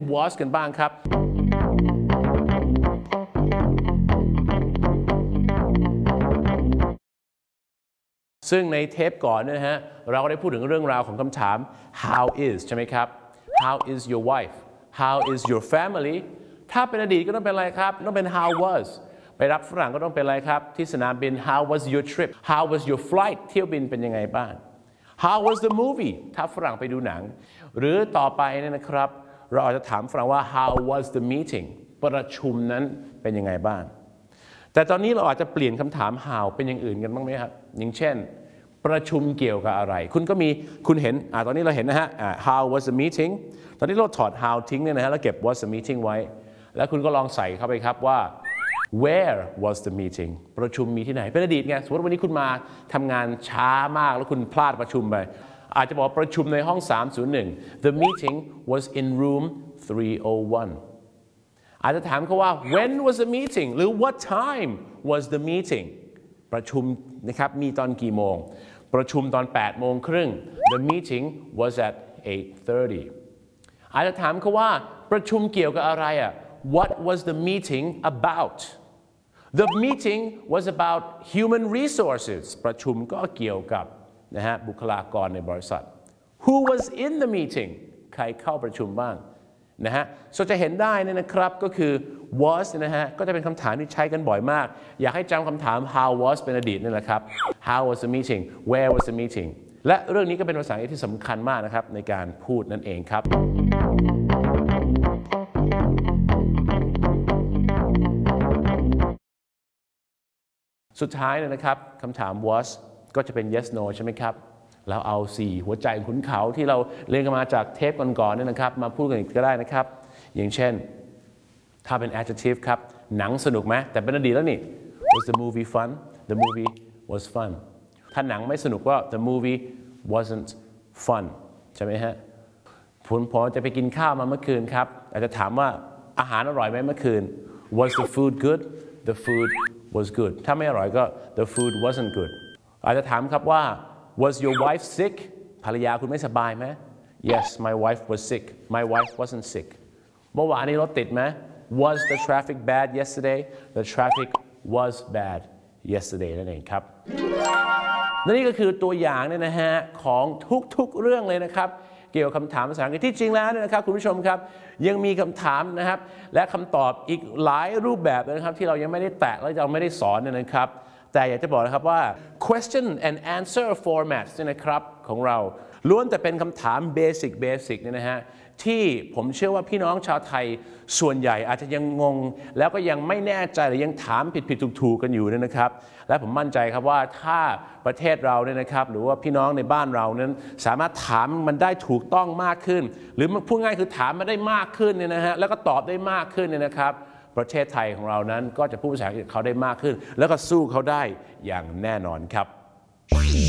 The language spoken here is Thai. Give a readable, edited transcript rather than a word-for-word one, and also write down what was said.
was กันบ้างครับซึ่งในเทปก่อนนะฮะเราก็ได้พูดถึงเรื่องราวของคำถาม how is ใช่ไหมครับ how is your wife how is your family ถ้าเป็นอดีตก็ต้องเป็นอะไรครับต้องเป็น how was ไปรับฝรั่งก็ต้องเป็นอะไรครับที่สนามบิน how was your trip how was your flight เที่ยวบินเป็นยังไงบ้าง how was the movie ถ้าฝรั่งไปดูหนังหรือต่อไปเนี่ยนะครับเราอาจจะถามฝรั่งว่า how was the meeting ประชุมนั้นเป็นยังไงบ้างแต่ตอนนี้เราอาจจะเปลี่ยนคำถาม how เป็นอย่างอื่นกันบ้างไหมครับอย่างเช่นประชุมเกี่ยวกับอะไรคุณเห็นตอนนี้เราเห็นนะฮะhow was the meeting ตอนนี้เราถอด how ทิ้งเนี่ยนะฮะแล้วเก็บ was the meeting ไว้แล้วคุณก็ลองใส่เข้าไปครับว่า where was the meeting ประชุมมีที่ไหนเป็นอดีตไงสมมติวันนี้คุณมาทำงานช้ามากแล้วคุณพลาดประชุมไปอาจจะบอกประชุมในห้อง301 the meeting was in room 301อาจจะถามเขาว่า when was the meeting หรือ what time was the meeting ประชุมนะครับมีตอนกี่โมงประชุมตอน8โมงครึ่ง the meeting was at 8:30 อาจจะถามเขาว่าประชุมเกี่ยวกับอะไรwhat was the meeting about the meeting was about human resources ประชุมก็เกี่ยวกับนะฮะบุคลากรในบริษัท who was in the meeting ใครเข้าประชุมบ้างนะฮะจะเห็นได้นะครับก็คือ was นะฮะก็จะเป็นคำถามที่ใช้กันบ่อยมากอยากให้จำคำถาม how was เป็นอดีตนี่แหละครับ how was the meeting where was the meeting และเรื่องนี้ก็เป็นภาษาอังกฤษที่สำคัญมากนะครับในการพูดนั่นเองครับสุดท้ายนะครับคำถาม was ก็จะเป็น yes no ใช่ไหมครับเราเอา4หัวใจขุนเขาที่เราเรียนกันมาจากเทปก่อนๆเนี่ยนะครับมาพูดกันอีกก็ได้นะครับอย่างเช่นถ้าเป็น adjective ครับหนังสนุกไหมแต่เป็นอดีตแล้วนี่ was the movie fun the movie was fun ถ้าหนังไม่สนุกก็ the movie wasn't fun ใช่ไหมฮะผมจะไปกินข้าวมาเมื่อคืนครับอาจจะถามว่าอาหารอร่อยไหมเมื่อคืน was the food good the food was good ถ้าไม่อร่อยก็ the food wasn't good อาจจะถามครับว่า was your wife sick ภรรยาคุณไม่สบายไหม yes my wife was sick my wife wasn't sick เมื่อวานนี้รถติดไหม was the traffic bad yesterday the traffic was bad yesterday นั่นเองครับและนี่ก็คือตัวอย่างเนี่ยนะฮะของทุกๆเรื่องเลยนะครับเกี่ยวกับคำถามภาษาอังกฤษที่จริงแล้วเนี่ยนะครับคุณผู้ชมครับยังมีคำถามนะครับและคำตอบอีกหลายรูปแบบนะครับที่เรายังไม่ได้แตะและเราไม่ได้สอนเนี่ยนะครับแต่อยากจะบอกนะครับว่า question and answer formats เนี่ยนะครับของเราล้วนแต่เป็นคำถามเบสิกเนี่ยนะฮะที่ผมเชื่อว่าพี่น้องชาวไทยส่วนใหญ่อาจจะยังงงแล้วก็ยังไม่แน่ใจหรือยังถามผิดถูกกันอยู่เนี่ยนะครับและผมมั่นใจครับว่าถ้าประเทศเราเนี่ยนะครับหรือว่าพี่น้องในบ้านเรานั้นสามารถถามมันได้ถูกต้องมากขึ้นหรือพูดง่ายคือถามมันได้มากขึ้นเนี่ยนะฮะแล้วก็ตอบได้มากขึ้นเนี่ยนะครับประเทศไทยของเรานั้นก็จะพูดภาษาอังกฤษเขาได้มากขึ้นแล้วก็สู้เขาได้อย่างแน่นอนครับ